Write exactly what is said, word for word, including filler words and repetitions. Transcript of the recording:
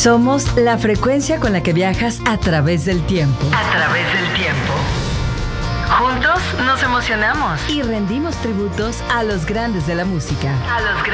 Somos la frecuencia con la que viajas a través del tiempo. A través del tiempo. Juntos nos emocionamos. Y rendimos tributos a los grandes de la música. A los